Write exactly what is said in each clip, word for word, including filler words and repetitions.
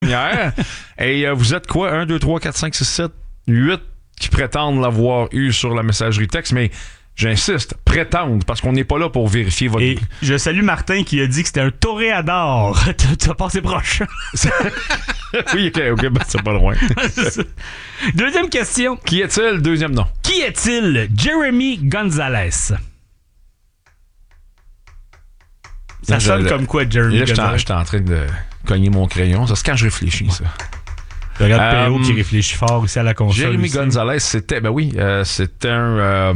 première. Et euh, vous êtes quoi? un, deux, trois, quatre, cinq, six, sept, huit qui prétendent l'avoir eu sur la messagerie texte, mais j'insiste, prétendre, parce qu'on n'est pas là pour vérifier votre... Et je salue Martin qui a dit que c'était un toréador. T'as passé proche. Oui, ok, ok, ben c'est pas loin. Deuxième question. Qui est-il? Deuxième nom. Qui est-il? Jeremy Gonzalez. Ça Là, sonne je, comme quoi, Jeremy là, Gonzalez? J'étais en train de cogner mon crayon. Ça, c'est quand je réfléchis, ça. Je regarde P O um, qui réfléchit fort ici à la console. Jeremy aussi. Gonzalez, c'était, ben oui, euh, c'était un, euh,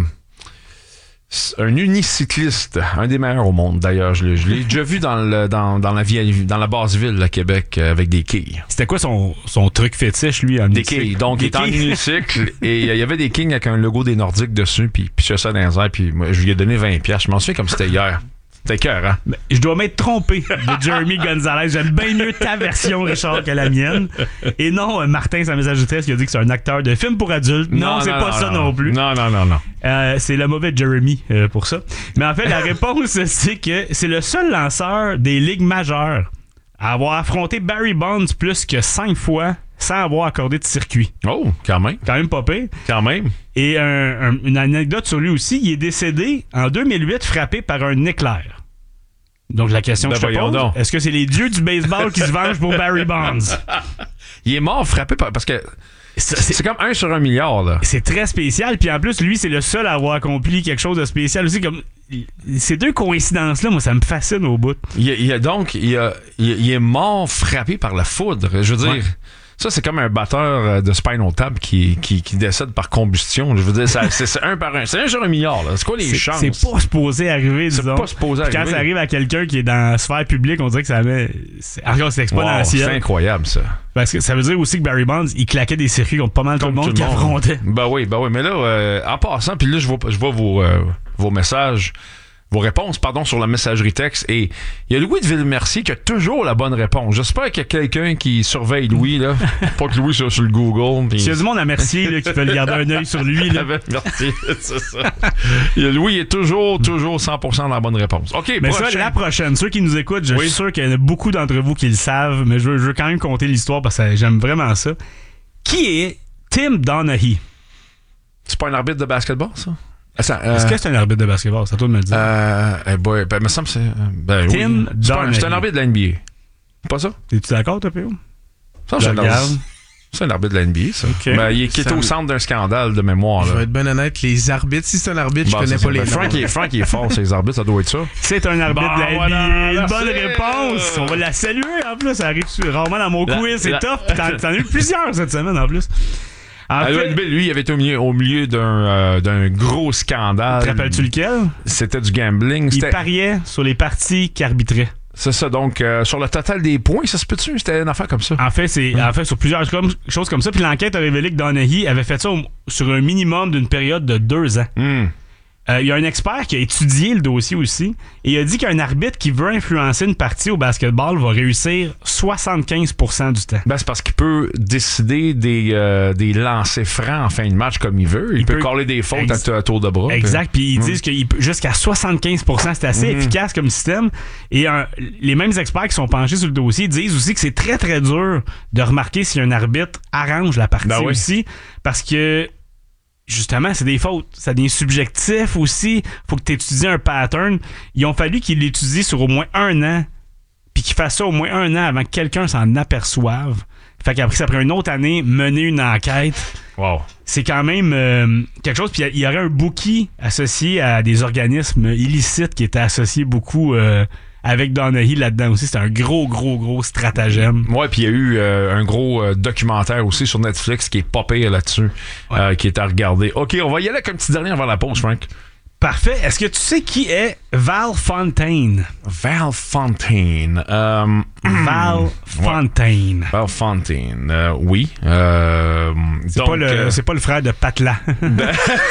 un unicycliste, un des meilleurs au monde d'ailleurs. Je l'ai, je l'ai déjà vu dans, le, dans, dans, la vieille, dans la basse ville à Québec euh, avec des quilles. C'était quoi son, son truc fétiche, lui, en Des unicycle? quilles. Donc, des il était en quilles. unicycle et il y avait des quilles avec un logo des Nordiques dessus, puis puis ça dans les airs, puis moi, je lui ai donné vingt piastres. Je m'en souviens comme c'était hier. C'était cœur, hein? Mais je dois m'être trompé de Jeremy Gonzalez. J'aime bien mieux ta version, Richard, que la mienne. Et non, Martin, sa message de texte, il a dit que c'est un acteur de film pour adultes. Non, non c'est non, pas non, ça non, non plus. Non, non, non, non. Euh, c'est le mauvais Jeremy euh, pour ça. Mais en fait, la réponse, c'est que c'est le seul lanceur des ligues majeures à avoir affronté Barry Bonds plus que cinq fois sans avoir accordé de circuit. Oh, quand même. Quand même pas pire. Quand même. Et un, un, une anecdote sur lui aussi, il est décédé en deux mille huit frappé par un éclair. Donc la question ben que je te pose, donc. Est-ce que c'est les dieux du baseball qui se vengent pour Barry Bonds? Il est mort frappé par... Parce que c'est, c'est, c'est comme un sur un milliard, là. C'est très spécial. Puis en plus, lui, c'est le seul à avoir accompli quelque chose de spécial aussi. Comme ces deux coïncidences-là, moi, ça me fascine au bout. Il, il a donc, il, a, il, il est mort frappé par la foudre. Je veux dire... Ouais. Ça, c'est comme un batteur de Spinal Tap qui, qui, qui décède par combustion. Je veux dire, ça, c'est, c'est un par un. C'est un sur un milliard. Là. C'est quoi les c'est, chances? C'est pas supposé arriver, disons. C'est pas supposé Puis arriver. Quand ça arrive à quelqu'un qui est dans la sphère publique, on dirait que ça met... C'est, encore, c'est exponentiel. Wow, c'est incroyable, ça. Parce que ça veut dire aussi que Barry Bonds, il claquait des circuits contre pas mal tout le monde qui affrontait. Ben oui, ben oui. Mais là, euh, en passant, puis là, je vois, je vois vos, euh, vos messages... vos réponses, pardon, sur la messagerie texte. Et il y a Louis de Villemercier qui a toujours la bonne réponse. J'espère qu'il y a quelqu'un qui surveille Louis, là. Pas que Louis soit sur le Google. Pis... S'il y a du monde à Mercier là, qui peut le garder un œil sur lui. Là. Merci, c'est ça. Louis est toujours, toujours cent pour cent dans la bonne réponse. OK, mais prochaine. ça, la prochaine. Ceux qui nous écoutent, je oui. suis sûr qu'il y en a beaucoup d'entre vous qui le savent, mais je veux, je veux quand même compter l'histoire parce que j'aime vraiment ça. Qui est Tim Donaghy? C'est pas un arbitre de basketball, ça? Ça, euh, Est-ce que c'est un arbitre de basketball? C'est à toi de me le dire. Euh, eh boy, ben, me semble que c'est. Ben, Tim oui. C'est, un, c'est un arbitre de la N B A. C'est pas ça? Es-tu d'accord, toi, P O? Ça, c'est, un, c'est un arbitre de la N B A, ça. Okay. Ben, il est, qui est au centre d'un scandale de mémoire. Je là. vais être ben honnête, les arbitres, si c'est un arbitre, bon, je connais pas les ben, Frank, est, Frank est fort, ces arbitres, ça doit être ça. C'est un arbitre bon, de la N B A. Voilà, une bonne merci. réponse. On va la saluer, en plus. Ça arrive rarement dans mon la, quiz, c'est la, tough. T'en, t'en as eu plusieurs cette semaine, en plus. En fait, lui, il avait été au milieu, au milieu d'un, euh, d'un gros scandale. Te rappelles-tu lequel? C'était du gambling. Il C'était... pariait sur les parties qu'il arbitrait. C'est ça, donc euh, sur le total des points, ça se peut-tu? C'était une affaire comme ça. En fait, c'est hum. en fait sur plusieurs comme, choses comme ça. Puis l'enquête a révélé que Donaghy avait fait ça au, sur un minimum d'une période de deux ans. Mm. Euh, il y a un expert qui a étudié le dossier aussi et il a dit qu'un arbitre qui veut influencer une partie au basketball va réussir soixante-quinze pour cent du temps. Ben, c'est parce qu'il peut décider des, euh, des lancers francs en fin de match comme il veut. Il, il peut, peut coller des fautes ex- à, à tour de bras. Exact. Puis ils mmh. disent que il peut, jusqu'à soixante-quinze pour cent, c'est assez mmh. efficace comme système. Et euh, les mêmes experts qui sont penchés sur le dossier disent aussi que c'est très, très dur de remarquer si un arbitre arrange la partie ben oui. aussi. Parce que justement, c'est des fautes. Ça devient subjectif aussi. Faut que tu étudies un pattern. Ils ont fallu qu'il l'étudie sur au moins un an, puis qu'il fasse ça au moins un an avant que quelqu'un s'en aperçoive. Fait qu'après, ça prend une autre année, mener une enquête. Wow. C'est quand même euh, quelque chose. Puis il y aurait un bookie associé à des organismes illicites qui étaient associés beaucoup... Euh, avec Donaghy là-dedans aussi, c'est un gros, gros, gros stratagème. Ouais, puis il y a eu euh, un gros euh, documentaire aussi sur Netflix qui est pas pire là-dessus, ouais. euh, qui est à regarder. OK, on va y aller avec un petit dernier avant la pause, Frank. Parfait. Est-ce que tu sais qui est Val Fontaine? Val Fontaine. Euh, Val Fontaine. Ouais. Val Fontaine. Euh, oui. Euh, c'est, donc, pas le, euh, c'est pas le frère de Patla. Ben,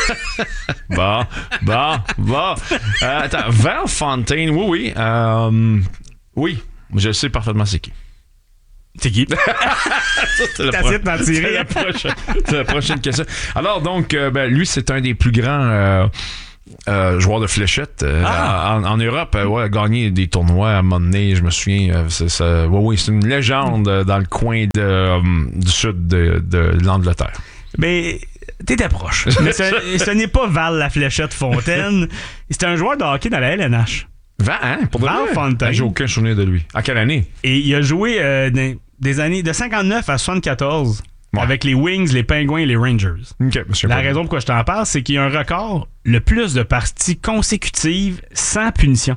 bon, bon, bon. Euh, attends, Val Fontaine, oui, oui. Euh, oui, je sais parfaitement c'est qui. C'est qui? c'est, la pro- c'est, la prochaine, c'est la prochaine question. Alors, donc, euh, ben, lui, c'est un des plus grands... Euh, Euh, joueur de fléchette euh, Ah. en, en Europe, euh, ouais, a gagné des tournois à un moment donné, je me souviens. Euh, c'est, c'est, ouais, ouais, c'est une légende euh, dans le coin de, euh, du sud de, de l'Angleterre. Mais t'étais proche. Mais ce, ce n'est pas Val la Fléchette Fontaine. C'est un joueur de hockey dans la L N H. Val, hein? Pour de Val vrai? Fontaine. Ah, j'ai aucun souvenir de lui. À quelle année? Et il a joué euh, des, des années de cinquante-neuf à soixante-quatorze Ouais. avec les Wings, les Penguins et les Rangers. OK, monsieur. La raison pourquoi je t'en parle, c'est qu'il y a un record le plus de parties consécutives sans punition.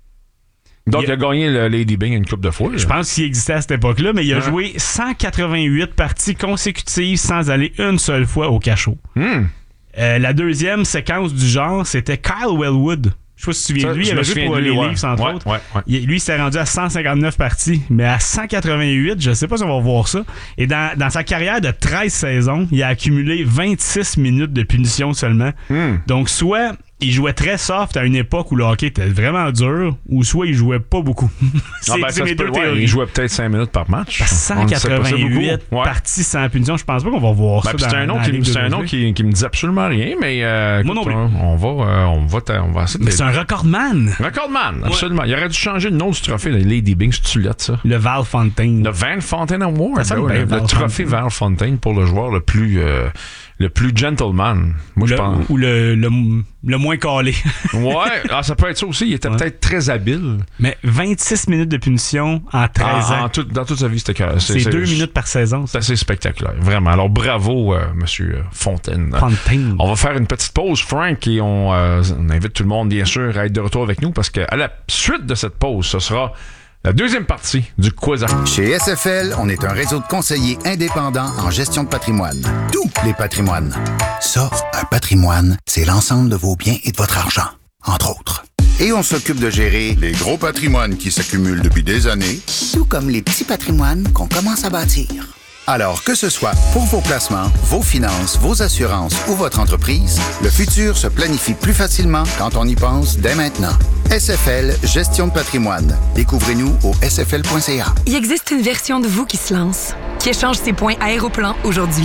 Donc, il il a- a gagné le Lady Byng une couple de fois. Je pense qu'il existait à cette époque-là, mais il a Ouais. joué cent quatre-vingt-huit parties consécutives sans aller une seule fois au cachot. Hmm. Euh, la deuxième séquence du genre, c'était Kyle Wellwood. Je sais pas si tu te souviens Ça, de lui, il je me avait joué souviens pour de les lui, ouais. Leafs, entre Ouais, autres. ouais, ouais. Il- lui, il s'est rendu à cent cinquante-neuf parties, mais à cent quatre-vingt-huit, je sais pas si on va voir ça. Et dans, dans sa carrière de treize saisons, il a accumulé vingt-six minutes de punition seulement. Hmm. Donc, soit il jouait très soft à une époque où le hockey était vraiment dur, ou soit il jouait pas beaucoup. c'est Ah, ben, c'est ça mes se peut, deux ouais, théories. il jouait peut-être cinq minutes par match. cent On ne sait pas, c'est quatre-vingt-huit beaucoup. Ouais. parties sans punition, je pense pas qu'on va voir Ben, ça puis dans, c'est un nom, dans la qui, Ligue c'est de un nom José. qui, qui me dit absolument rien, mais euh, Moi écoute, non plus. on, on va, euh, on va, t'a- on va essayer de Mais c'est un recordman, Recordman, absolument. Il aurait dû changer le nom du trophée de Lady Byng, si tu l'as, ça. le Val Fontaine. Le Van Fontaine Award, Ça sonne là, bien, le, Val le trophée Fontaine. Val Fontaine pour le joueur le plus, euh, le plus gentleman. Moi, je Le- pense. Ou le, le, le moins calé. Ouais, ah, ça peut être ça aussi. Il était Ouais. peut-être très habile. Mais vingt-six minutes de punition en treize En- en ans. tout- dans toute sa vie, c'était que- C'est deux minutes par saison. C'est assez spectaculaire, vraiment. Alors, bravo, euh, monsieur euh, Fontaine. Fontaine. On va faire une petite pause, Frank, et on, euh, on invite tout le monde, bien sûr, à être de retour avec nous parce qu'à la suite de cette pause, ce sera la deuxième partie du quiz. Chez S F L, on est un réseau de conseillers indépendants en gestion de patrimoine. Tous les patrimoines. Ça, un patrimoine, c'est l'ensemble de vos biens et de votre argent, entre autres. Et on s'occupe de gérer les gros patrimoines qui s'accumulent depuis des années, tout comme les petits patrimoines qu'on commence à bâtir. Alors, que ce soit pour vos placements, vos finances, vos assurances ou votre entreprise, le futur se planifie plus facilement quand on y pense dès maintenant. S F L Gestion de patrimoine. Découvrez-nous au s f l point c a. Il existe une version de vous qui se lance, qui échange ses points Aéroplan aujourd'hui,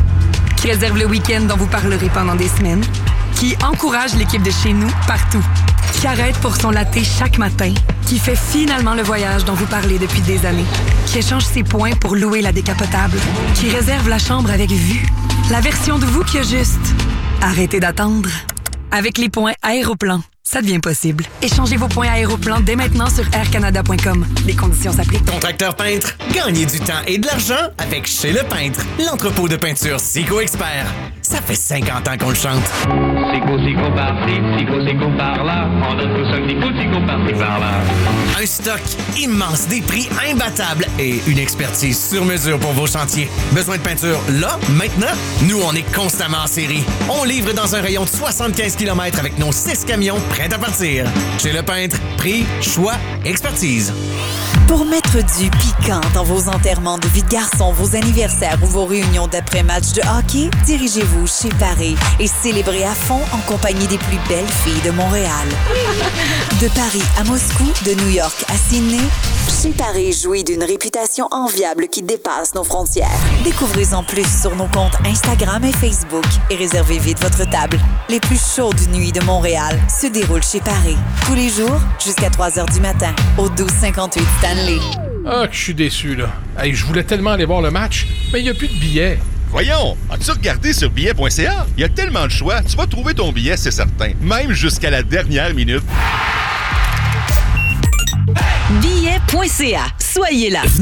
qui réserve le week-end dont vous parlerez pendant des semaines, qui encourage l'équipe de chez nous partout, qui arrête pour son latte chaque matin, qui fait finalement le voyage dont vous parlez depuis des années, qui échange ses points pour louer la décapotable, qui réserve la chambre avec vue. La version de vous qui a juste arrêtez d'attendre. Avec les points Aéroplan, ça devient possible. Échangez vos points Aéroplan dès maintenant sur air canada point com. Les conditions s'appliquent. Contracteur peintre, gagnez du temps et de l'argent avec Chez Le Peintre, l'entrepôt de peinture Sico Expert. Ça fait cinquante ans qu'on le chante. Sico, sico par-ci, sico, sico par-là. On donne tous un petit coup de sico par-ci, par-là. Un stock immense, des prix imbattables et une expertise sur mesure pour vos chantiers. Besoin de peinture là, maintenant? Nous, on est constamment en série. On livre dans un rayon de soixante-quinze kilomètres avec nos six camions prêts à partir. Chez Le Peintre, prix, choix, expertise. Pour mettre du piquant dans vos enterrements de vie de garçon, vos anniversaires ou vos réunions d'après-match de hockey, dirigez-vous chez Paris et célébrez à fond en compagnie des plus belles filles de Montréal. De Paris à Moscou, de New York à Sydney, Chez Paris jouit d'une réputation enviable qui dépasse nos frontières. Découvrez-en plus sur nos comptes Instagram et Facebook et réservez vite votre table. Les plus chaudes nuits de Montréal se déroulent chez Paris. Tous les jours jusqu'à trois heures du matin au douze cinquante-huit Stanley. Ah, que je suis déçu, là. Hey, je voulais tellement aller voir le match, mais il n'y a plus de billets. Voyons, as-tu regardé sur billet point c a? Il y a tellement de choix, tu vas trouver ton billet, c'est certain. Même jusqu'à la dernière minute. billet point c a. Soyez là.